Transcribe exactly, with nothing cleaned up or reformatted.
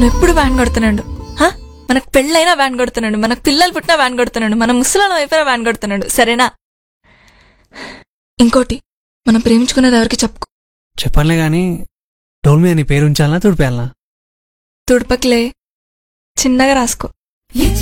నువ్వు ఎప్పుడు వ్యాన్ కొడుతున్నాడు. మనకు పెళ్ళైనా వ్యాన్ కొడుతున్నాడు, మనకు పిల్లలు పుట్టినా వ్యాన్ కొడుతున్నాడు, మన ముసలాళ్ళం అయిపోయినా వ్యాన్ కొడుతున్నాడు. సరేనా? ఇంకోటి, మనం ప్రేమించుకున్నది ఎవరికి చెప్పుకో. చెప్పనులే గాని డోల్ మీద నీ పేరు ఉంచాలనా తుడిపేయాలనా? తుడపకిలే, చిన్నగా రాసుకో.